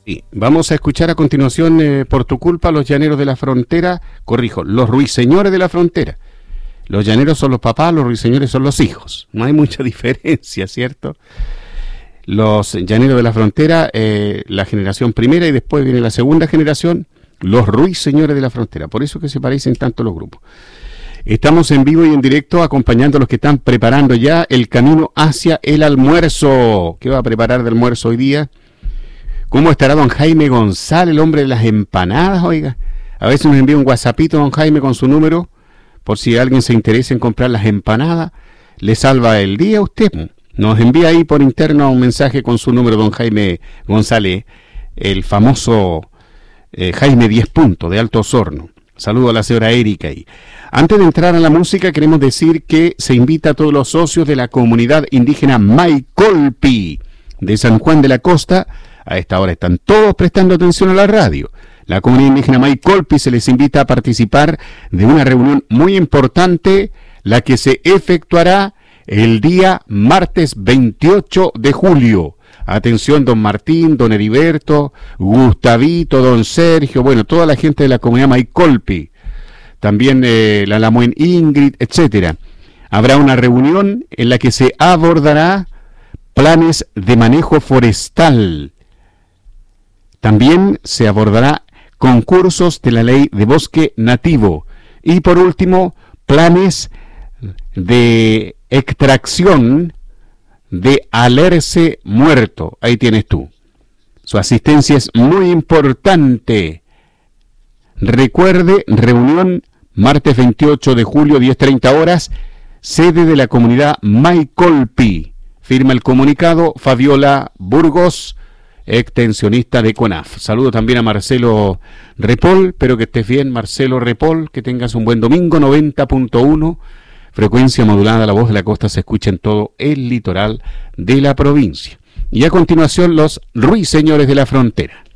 Sí, vamos a escuchar a continuación, por tu culpa, los llaneros de la frontera, corrijo, los ruiseñores de la frontera. Los llaneros son los papás, los ruiseñores son los hijos. No hay mucha diferencia, ¿cierto? Los llaneros de la frontera, la generación primera, y después viene la segunda generación, los ruiseñores de la frontera. Por eso que se parecen tanto los grupos. Estamos en vivo y en directo acompañando a los que están preparando ya el camino hacia el almuerzo. ¿Qué va a preparar de almuerzo hoy día? ¿Cómo estará don Jaime González, el hombre de las empanadas, oiga? A veces nos envía un WhatsAppito don Jaime con su número, por si alguien se interesa en comprar las empanadas, le salva el día a usted. Nos envía ahí por interno un mensaje con su número, don Jaime González, el famoso Jaime 10 puntos de Alto Osorno. Saludo a la señora Erika ahí. Antes de entrar a la música, queremos decir que se invita a todos los socios de la comunidad indígena Maicolpi de San Juan de la Costa. A esta hora están todos prestando atención a la radio. La comunidad indígena Maicolpi se les invita a participar de una reunión muy importante, la que se efectuará el día martes 28 de julio. Atención, don Martín, don Heriberto, Gustavito, don Sergio, bueno, toda la gente de la comunidad Maicolpi, también la Lamuen Ingrid, etcétera. Habrá una reunión en la que se abordará planes de manejo forestal. También se abordará concursos de la ley de bosque nativo. Y por último, planes de extracción de alerce muerto. Ahí tienes tú. Su asistencia es muy importante. Recuerde, reunión martes 28 de julio, 10:30 horas, sede de la comunidad Maicolpi. Firma el comunicado Fabiola Burgos, extensionista de CONAF. Saludo también a Marcelo Repol, espero que estés bien, Marcelo Repol, que tengas un buen domingo. 90.1, frecuencia modulada, la voz de la costa se escucha en todo el litoral de la provincia. Y a continuación, los ruiseñores de la frontera.